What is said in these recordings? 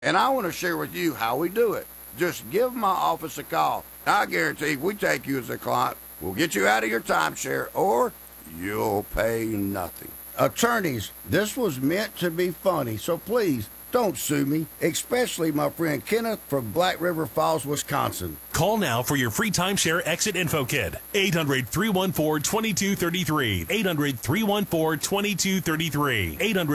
And I want to share with you how we do it. Just give my office a call. I guarantee if we take you as a client, we'll get you out of your timeshare or you'll pay nothing. Attorneys, this was meant to be funny, so please don't sue me, especially my friend Kenneth from Black River Falls, Wisconsin. Call now for your free timeshare exit info kit. 800-314-2233. 800-314-2233.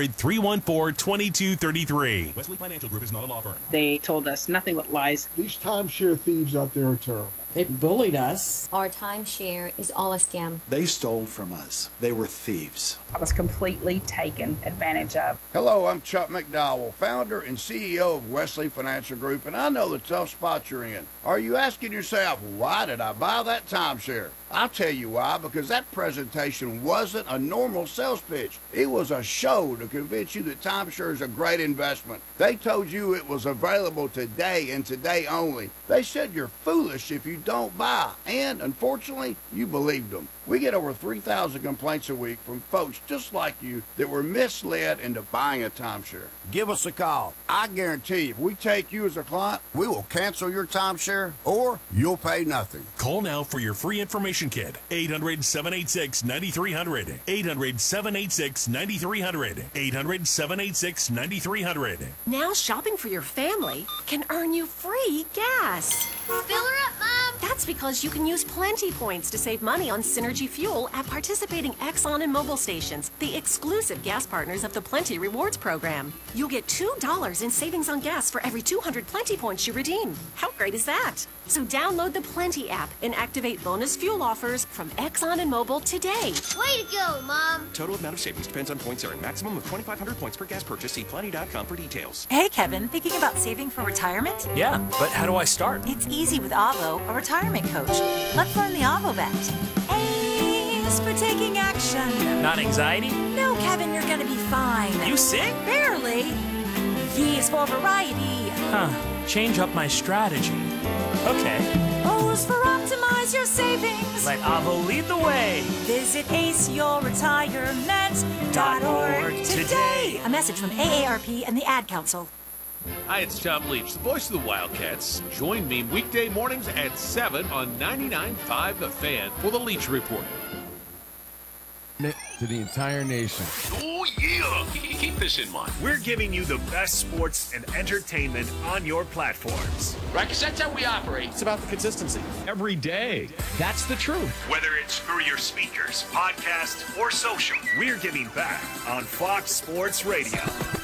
800-314-2233. Wesley Financial Group is not a law firm. They told us nothing but lies. These timeshare thieves out there are terrible. They bullied us. Our timeshare is all a scam. They stole from us. They were thieves. I was completely taken advantage of. Hello, I'm Chuck McDowell, founder and CEO of Wesley Financial Group, and I know the tough spot you're in. Are you asking yourself, why did I buy that timeshare? I'll tell you why, because that presentation wasn't a normal sales pitch. It was a show to convince you that timeshare is a great investment. They told you it was available today and today only. They said you're foolish if you don't buy, and unfortunately, you believed them. We get over 3,000 complaints a week from folks just like you that were misled into buying a timeshare. Give us a call. I guarantee if we take you as a client, we will cancel your timeshare or you'll pay nothing. Call now for your free information kit. 800-786-9300. 800-786-9300. 800-786-9300. Now shopping for your family can earn you free gas. Fill her up, Mom! That's because you can use Plenty points to save money on Synergy Fuel at participating Exxon and Mobil stations, the exclusive gas partners of the Plenty Rewards program. You'll get $2 in savings on gas for every 200 Plenty points you redeem. How great is that? So download the Plenty app and activate bonus fuel offers from Exxon and Mobil today. Way to go, Mom! Total amount of savings depends on points earned. Maximum of 2,500 points per gas purchase. See Plenty.com for details. Hey, Kevin, thinking about saving for retirement? Yeah, but how do I start? It's easy with Avo, a retirement coach. Let's learn the Avo bet. A is for taking action. Not anxiety? No, Kevin, you're gonna be fine. You sing? Barely. V is for variety. Huh. Change up my strategy. Okay. O is for optimize your savings. Let Avo lead the way. Visit aceyourretirement.org today. A message from AARP and the Ad Council. Hi, it's Tom Leach, the voice of the Wildcats. Join me weekday mornings at 7 on 99.5 The Fan for the Leach Report. To the entire nation. Oh, yeah! Keep this in mind. We're giving you the best sports and entertainment on your platforms. Right, because that's how we operate. It's about the consistency. Every day. That's the truth. Whether it's through your speakers, podcast, or social, we're giving back on Fox Sports Radio.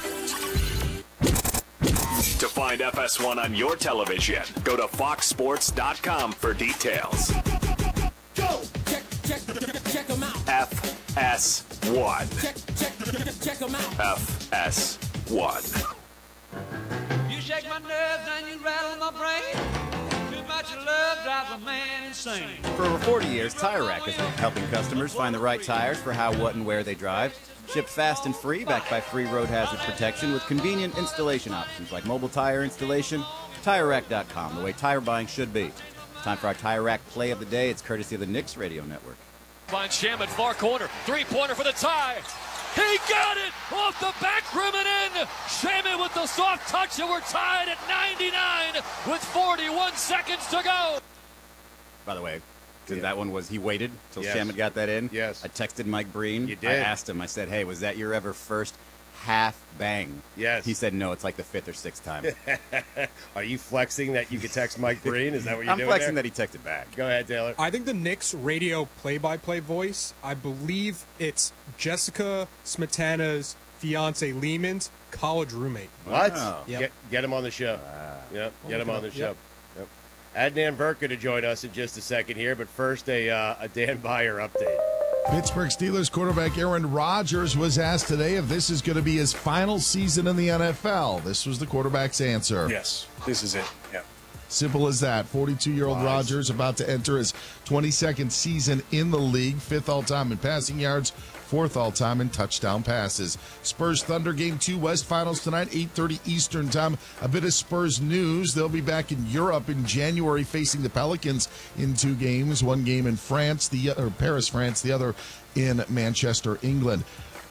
To find FS1 on your television, go to foxsports.com for details. Go! Check them out. FS1. Check them out. FS1. You shake my nerves and you rattle my brain. Too much love drives a man insane. For over 40 years, Tire Rack has been helping customers find the right tires for how, what, and where they drive. Shipped fast and free, backed by free road hazard protection with convenient installation options like mobile tire installation. TireRack.com, the way tire buying should be. Time for our Tire Rack play of the day. It's courtesy of the Knicks Radio Network. Finds Shamet far corner. Three-pointer for the tie. He got it off the back rim and in. Shamet with the soft touch, and we're tied at 99 with 41 seconds to go. By the way, that one was he waited till Shamet got that in? Yes. I texted Mike Breen. You did. I asked him, I said, hey, was that your ever first half bang? Yes. He said, no, it's like the 5th or 6th time. Are you flexing that you could text Mike Breen? Is that what you're doing? I'm flexing there? that he texted back. Go ahead, Taylor. I think the Knicks radio play-by-play voice, I believe it's Jessica Smetana's fiance Lehman's college roommate. What? Wow. Yep. Get him on the show. Yep. Get him on the show. Yep. Adnan Burka to join us in just a second here, but first a Dan Beyer update. Pittsburgh Steelers quarterback Aaron Rodgers was asked today if this is going to be his final season in the NFL. This was the quarterback's answer. Yes, this is it. Yeah. Simple as that. 42-year-old Rodgers about to enter his 22nd season in the league, 5th all-time in passing yards, 4th all-time in touchdown passes. Spurs Thunder Game 2 West Finals tonight, 8:30 Eastern Time. A bit of Spurs news. They'll be back in Europe in January facing the Pelicans in 2 games. One game in France, Paris, France, the other in Manchester, England.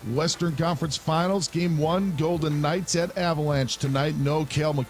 Western Conference Finals, Game 1, Golden Knights at Avalanche tonight. No Cale